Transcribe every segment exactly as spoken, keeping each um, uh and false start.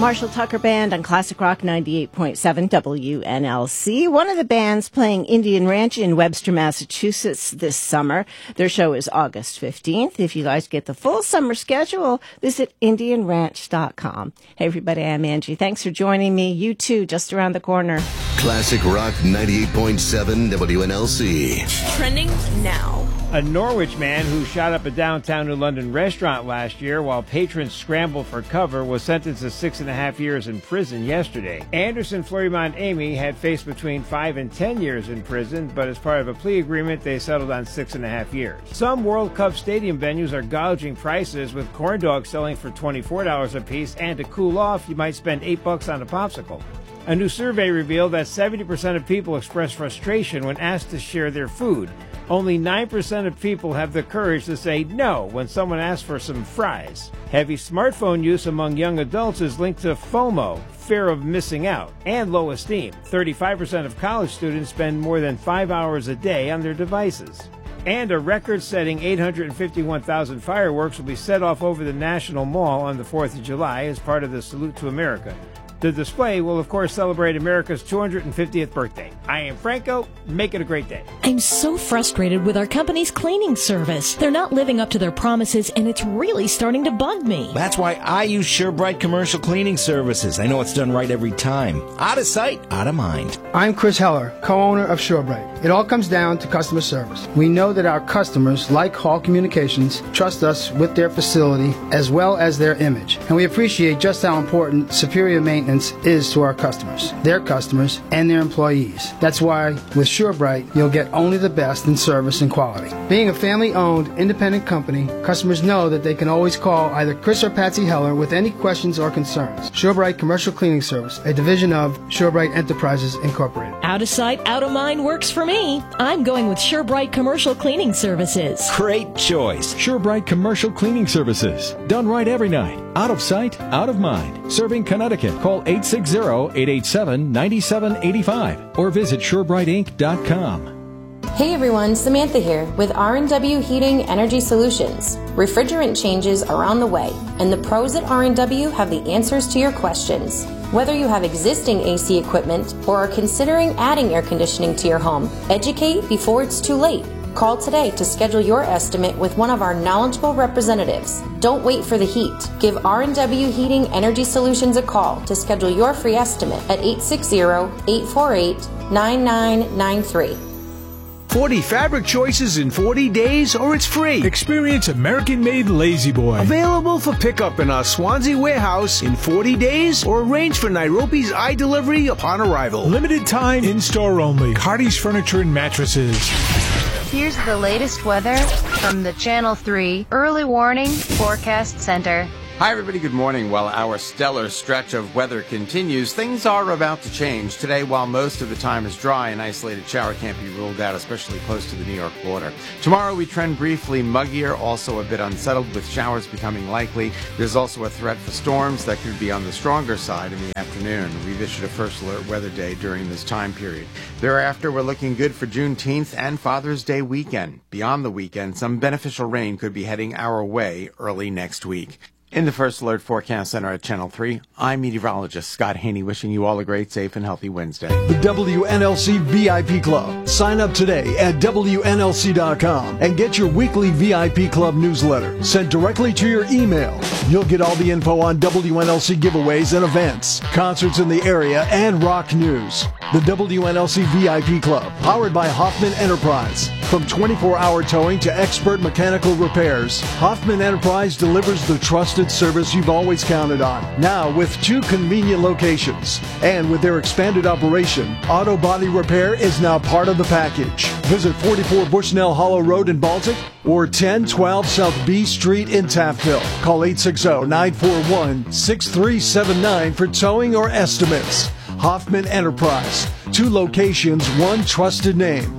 Marshall Tucker Band on Classic Rock ninety-eight point seven W N L C. One of the bands playing Indian Ranch in Webster, Massachusetts this summer. Their show is August fifteenth. If you guys get the full summer schedule, visit indian ranch dot com. Hey everybody, I'm Angie. Thanks for joining me. You too, just around the corner. Classic Rock ninety-eight point seven W N L C. Trending now. A Norwich man who shot up a downtown New London restaurant last year while patrons scrambled for cover was sentenced to six and a half years in prison yesterday. Anderson Fleurimont Amy had faced between five and ten years in prison, but as part of a plea agreement, they settled on six and a half years. Some World Cup stadium venues are gouging prices, with corn dogs selling for twenty-four dollars a piece, and to cool off, you might spend eight bucks on a popsicle. A new survey revealed that seventy percent of people express frustration when asked to share their food. Only nine percent of people have the courage to say no when someone asks for some fries. Heavy smartphone use among young adults is linked to FOMO, fear of missing out, and low esteem. thirty-five percent of college students spend more than five hours a day on their devices. And a record-setting eight hundred fifty-one thousand fireworks will be set off over the National Mall on the fourth of July as part of the Salute to America. The display will, of course, celebrate America's two hundred fiftieth birthday. I am Franco. Make it a great day. I'm so frustrated with our company's cleaning service. They're not living up to their promises, and it's really starting to bug me. That's why I use SureBright Commercial Cleaning Services. I know it's done right every time. Out of sight, out of mind. I'm Chris Heller, co-owner of SureBright. It all comes down to customer service. We know that our customers, like Hall Communications, trust us with their facility as well as their image. And we appreciate just how important superior maintenance is to our customers, their customers, and their employees. That's why with SureBright, you'll get only the best in service and quality. Being a family-owned, independent company, customers know that they can always call either Chris or Patsy Heller with any questions or concerns. SureBright Commercial Cleaning Service, a division of SureBright Enterprises, Incorporated. Out of sight, out of mind works for me. I'm going with SureBright Commercial Cleaning Services. Great choice. SureBright Commercial Cleaning Services. Done right every night. Out of sight, out of mind. Serving Connecticut. Call eight six zero, eight eight seven, nine seven eight five or visit sure bright inc dot com. Hey everyone, Samantha here with R and W Heating Energy Solutions. Refrigerant changes are on the way, and the pros at R and W have the answers to your questions. Whether you have existing A C equipment or are considering adding air conditioning to your home, educate before it's too late. Call today to schedule your estimate with one of our knowledgeable representatives. Don't wait for the heat. Give R and W Heating Energy Solutions a call to schedule your free estimate at eight six zero, eight four eight, nine nine nine three. forty fabric choices in forty days, or it's free. Experience American-made Lazy Boy. Available for pickup in our Swansea warehouse in forty days, or arrange for Nairobi's iDelivery upon arrival. Limited time, in-store only. Hardy's Furniture and Mattresses. Here's the latest weather from the Channel three Early Warning Forecast Center. Hi everybody, good morning. While our stellar stretch of weather continues, things are about to change. Today, while most of the time is dry, an isolated shower can't be ruled out, especially close to the New York border. Tomorrow we trend briefly muggier, also a bit unsettled with showers becoming likely. There's also a threat for storms that could be on the stronger side in the afternoon. We've issued a first alert weather day during this time period. Thereafter, we're looking good for Juneteenth and Father's Day weekend. Beyond the weekend, some beneficial rain could be heading our way early next week. In the First Alert Forecast Center at Channel three, I'm meteorologist Scott Haney, wishing you all a great, safe, and healthy Wednesday. The W N L C V I P Club. Sign up today at W N L C dot com and get your weekly V I P Club newsletter sent directly to your email. You'll get all the info on W N L C giveaways and events, concerts in the area, and rock news. The W N L C V I P Club, powered by Hoffman Enterprise. From twenty-four hour towing to expert mechanical repairs, Hoffman Enterprise delivers the trusted service you've always counted on. Now with two convenient locations. And with their expanded operation, auto body repair is now part of the package. Visit forty-four Bushnell Hollow Road in Baltic or ten twelve South B Street in Taftville. Call eight six zero, nine four one, six three seven nine for towing or estimates. Hoffman Enterprise. Two locations, one trusted name.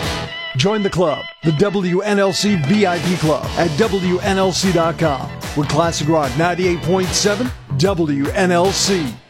Join the club, the W N L C V I P Club at W N L C dot com with Classic Rock ninety-eight point seven W N L C.